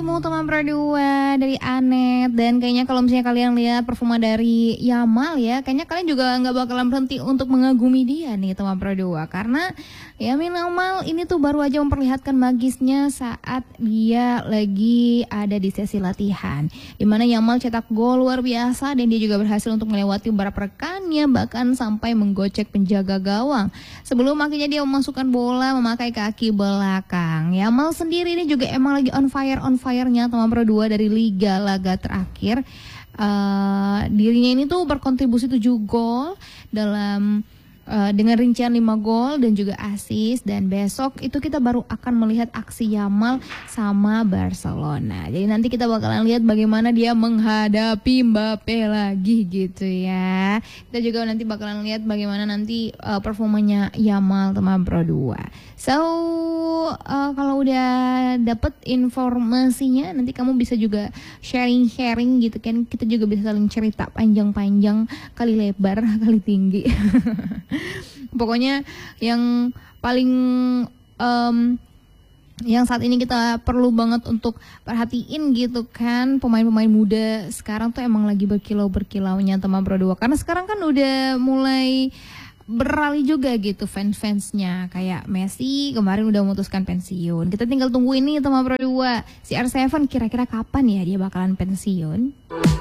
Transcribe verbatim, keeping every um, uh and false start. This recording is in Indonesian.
Ketemu teman berdua dari Anet. Dan kayaknya kalau misalnya kalian lihat performa dari Yamal ya, kayaknya kalian juga nggak bakalan berhenti untuk mengagumi dia nih teman berdua. Karena Yamin Yamal ini tuh baru aja memperlihatkan magisnya saat dia lagi ada di sesi latihan, dimana Yamal cetak gol luar biasa dan dia juga berhasil untuk melewati beberapa rekannya, bahkan sampai menggocek penjaga gawang sebelum akhirnya dia memasukkan bola memakai kaki belakang. Yamal sendiri ini juga emang lagi on fire on fire-nya teman berdua dari liga laga terakhir. Uh, dirinya ini tuh berkontribusi tujuh gol dalam Uh, dengan rincian lima gol dan juga assist, dan besok itu kita baru akan melihat aksi Yamal sama Barcelona. Jadi nanti kita bakalan lihat bagaimana dia menghadapi Mbappe lagi gitu ya. Kita juga nanti bakalan lihat bagaimana nanti uh, performanya Yamal teman Pro dua. So uh, kalau udah dapet informasinya nanti kamu bisa juga sharing-sharing gitu kan. Kita juga bisa saling cerita panjang-panjang kali lebar kali tinggi. Pokoknya yang paling um, yang saat ini kita perlu banget untuk perhatiin gitu kan, pemain-pemain muda sekarang tuh emang lagi berkilau-berkilaunya teman Pro dua. Karena sekarang kan udah mulai beralih juga gitu fans-fansnya. Kayak Messi kemarin udah memutuskan pensiun. Kita tinggal tunggu ini teman Pro dua, si R tujuh kira-kira kapan ya dia bakalan pensiun.